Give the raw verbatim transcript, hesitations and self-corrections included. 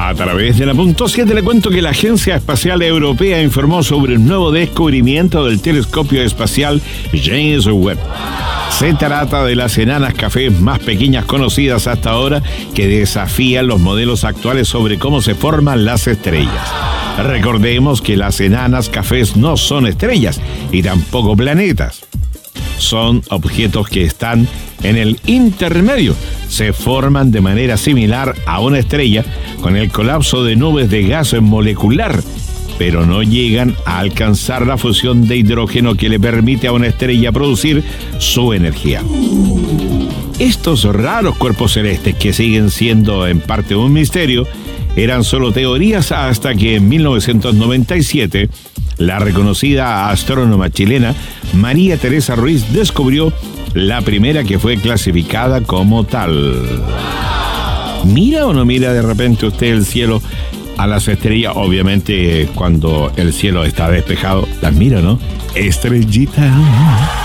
A través de la punto siete le cuento que la Agencia Espacial Europea informó sobre un nuevo descubrimiento del telescopio espacial James Webb. Se trata de las enanas cafés más pequeñas conocidas hasta ahora, que desafían los modelos actuales sobre cómo se forman las estrellas. Recordemos que las enanas cafés no son estrellas y tampoco planetas. Son objetos que están en el intermedio. Se forman de manera similar a una estrella con el colapso de nubes de gas molecular, pero no llegan a alcanzar la fusión de hidrógeno que le permite a una estrella producir su energía. Estos raros cuerpos celestes, que siguen siendo en parte un misterio, eran solo teorías hasta que en mil novecientos noventa y siete la reconocida astrónoma chilena María Teresa Ruiz descubrió la primera que fue clasificada como tal. ¿Mira o no mira de repente usted el cielo a las estrellas? Obviamente cuando el cielo está despejado, las mira, ¿no? Estrellita.